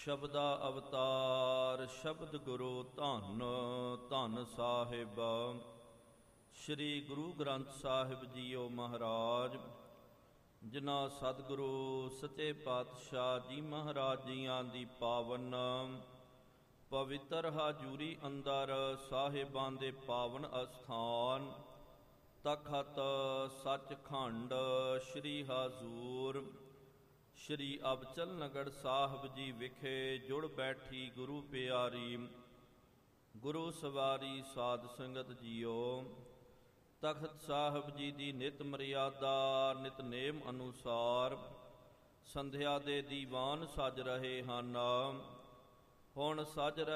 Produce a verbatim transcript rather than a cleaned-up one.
ਸ਼ਬਦਾ ਅਵਤਾਰ ਸ਼ਬਦ ਗੁਰੂ ਧੰਨ ਧੰਨ ਸਾਹਿਬ ਸ੍ਰੀ ਗੁਰੂ ਗ੍ਰੰਥ ਸਾਹਿਬ ਜੀਓ ਮਹਾਰਾਜ, ਜਿਨ੍ਹਾਂ ਸਤਿਗੁਰੂ ਸੱਚੇ ਪਾਤਸ਼ਾਹ ਜੀ ਮਹਾਰਾਜ ਜੀਆਂ ਦੀ ਪਾਵਨ ਪਵਿੱਤਰ ਹਾਜ਼ੂਰੀ ਅੰਦਰ ਸਾਹਿਬਾਂ ਦੇ ਪਾਵਨ ਅਸਥਾਨ ਤਖਤ ਸੱਚਖੰਡ ਸ੍ਰੀ ਹਜ਼ੂਰ ਸ਼੍ਰੀ ਅਬਚਲ ਨਗਰ ਸਾਹਿਬ ਜੀ ਵਿਖੇ ਜੁੜ ਬੈਠੀ ਗੁਰੂ ਪਿਆਰੀ ਗੁਰੂ ਸਵਾਰੀ ਸਾਧ ਸੰਗਤ ਜੀਓ, ਤਖਤ ਸਾਹਿਬ ਜੀ ਦੀ ਨਿਤ ਮਰਿਆਦਾ ਨਿਤਨੇਮ ਅਨੁਸਾਰ ਸੰਧਿਆ ਦੇ ਦੀਵਾਨ ਸਜ ਰਹੇ ਹਨ। ਹੁਣ ਸਜ